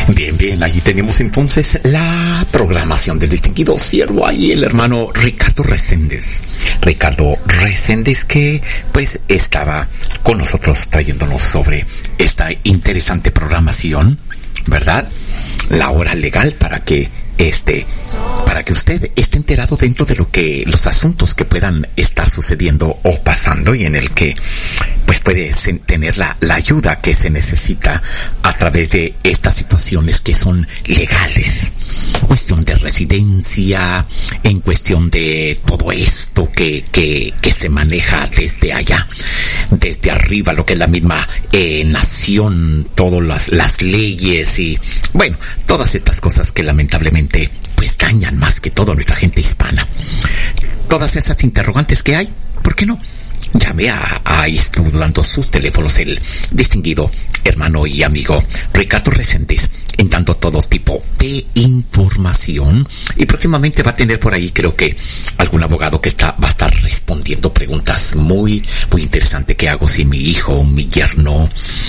Bien, allí tenemos entonces la programación del distinguido siervo ahí, el hermano Ricardo Reséndez. Ricardo Reséndez, que pues estaba con nosotros trayéndonos sobre esta interesante programación, ¿verdad? La hora legal para que usted esté enterado dentro de los asuntos que puedan estar sucediendo o pasando, y en el que pues puede tener la ayuda que se necesita a través de estas situaciones que son legales. Cuestión de residencia, en cuestión de todo esto que se maneja desde allá, desde arriba, lo que es la misma nación, todas las leyes y, bueno, todas estas cosas que lamentablemente pues dañan más que todo a nuestra gente hispana. Todas esas interrogantes que hay, ¿por qué no? Llame ahí estuvo dando sus teléfonos el distinguido hermano y amigo Ricardo Reséndez, en tanto todo tipo de información, y próximamente va a tener por ahí, creo que algún abogado que va a estar respondiendo preguntas muy interesantes. ¿Qué hago si mi hijo, mi yerno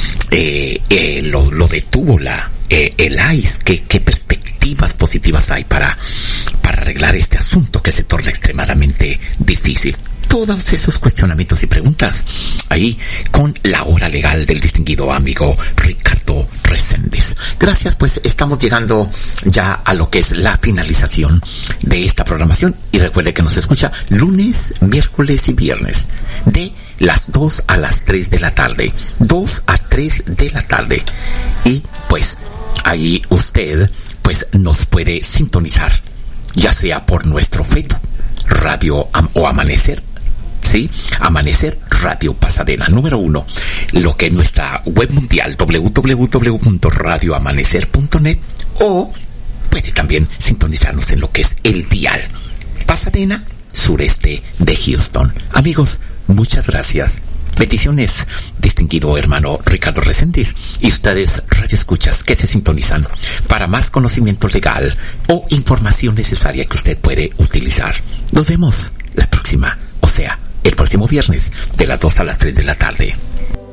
lo detuvo el ICE? ¿Qué perspectivas positivas hay para arreglar este asunto que se torna extremadamente difícil? Todos esos cuestionamientos y preguntas ahí con la hora legal del distinguido amigo Ricardo Reséndez. Gracias, pues estamos llegando ya a lo que es la finalización de esta programación, y recuerde que nos escucha lunes, miércoles y viernes de las 2 a las 3 de la tarde, 2 a 3 de la tarde, y pues ahí usted pues nos puede sintonizar, ya sea por nuestro Facebook Radio o Amanecer, ¿sí? Amanecer Radio Pasadena, número 1, lo que es nuestra web mundial, www.radioamanecer.net, o puede también sintonizarnos en lo que es el dial Pasadena, sureste de Houston. Amigos, muchas gracias. Bendiciones, distinguido hermano Ricardo Reséndez, y ustedes radioescuchas que se sintonizan para más conocimiento legal o información necesaria que usted puede utilizar. Nos vemos la próxima, o sea, el próximo viernes de las 2 a las 3 de la tarde.